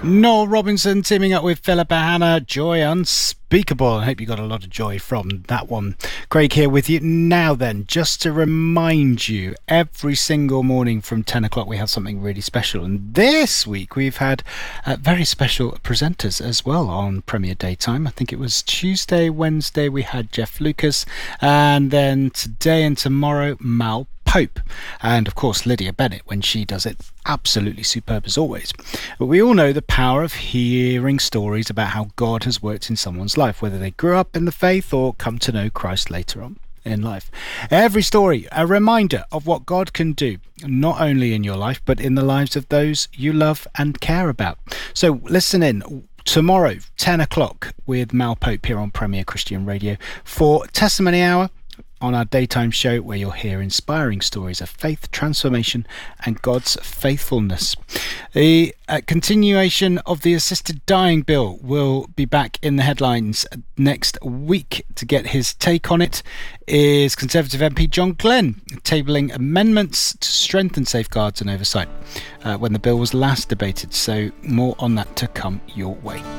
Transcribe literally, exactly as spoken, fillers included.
Noel Robinson teaming up with Philippa Hanna, Joy Unspeakable. I hope you got a lot of joy from that one. Craig here with you. Now then, just to remind you, every single morning from ten o'clock we have something really special. And this week we've had uh, very special presenters as well on Premier Daytime. I think it was Tuesday, Wednesday we had Jeff Lucas. And then today and tomorrow, Mal Pope, and of course Lydia Bennett when she does it, absolutely superb as always. But we all know the power of hearing stories about how God has worked in someone's life, whether they grew up in the faith or come to know Christ later on in life. Every story a reminder of what God can do, not only in your life but in the lives of those you love and care about. So listen in tomorrow ten o'clock with Mal Pope here on Premier Christian Radio for Testimony Hour on our daytime show, where you'll hear inspiring stories of faith, transformation and God's faithfulness. The uh, continuation of the assisted dying bill will be back in the headlines next week. To get his take on it is Conservative M P John Glenn tabling amendments to strengthen safeguards and oversight uh, when the bill was last debated. So more on that to come your way.